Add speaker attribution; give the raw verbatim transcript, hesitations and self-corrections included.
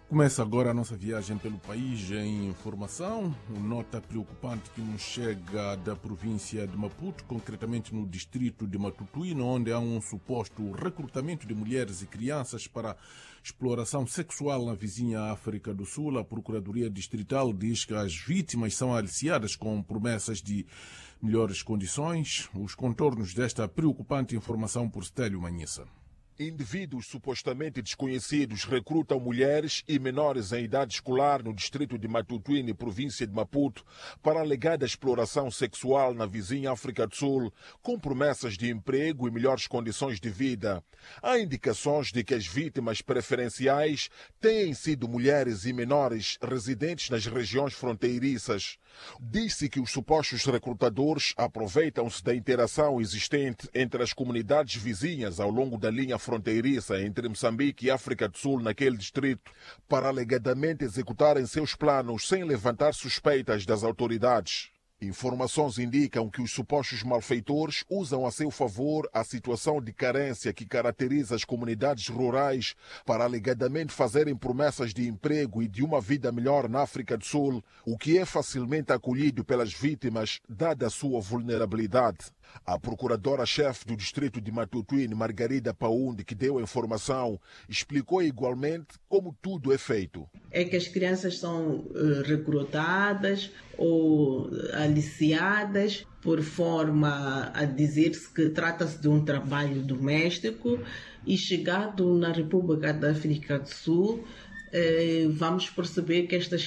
Speaker 1: Começa agora a nossa viagem pelo país em informação. Uma nota preocupante que nos chega da província de Maputo, concretamente no distrito de Matutuíne, onde há um suposto recrutamento de mulheres e crianças para exploração sexual na vizinha África do Sul. A Procuradoria Distrital diz que as vítimas são aliciadas com promessas de melhores condições. Os contornos desta preocupante informação por Stélio Manhissa.
Speaker 2: Indivíduos supostamente desconhecidos recrutam mulheres e menores em idade escolar no distrito de Matutuíne, província de Maputo, para alegada exploração sexual na vizinha África do Sul, com promessas de emprego e melhores condições de vida. Há indicações de que as vítimas preferenciais têm sido mulheres e menores residentes nas regiões fronteiriças. Diz-se que os supostos recrutadores aproveitam-se da interação existente entre as comunidades vizinhas ao longo da linha fronteiriça entre Moçambique e África do Sul naquele distrito para alegadamente executarem seus planos sem levantar suspeitas das autoridades. Informações indicam que os supostos malfeitores usam a seu favor a situação de carência que caracteriza as comunidades rurais para alegadamente fazerem promessas de emprego e de uma vida melhor na África do Sul, o que é facilmente acolhido pelas vítimas, dada a sua vulnerabilidade. A procuradora-chefe do distrito de Matutuíne, Margarida Paundi, que deu a informação, explicou igualmente como tudo é feito.
Speaker 3: É que as crianças são uh, recrutadas ou aliciadas por forma a dizer-se que trata-se de um trabalho doméstico e chegado na República da África do Sul, eh, vamos perceber que estas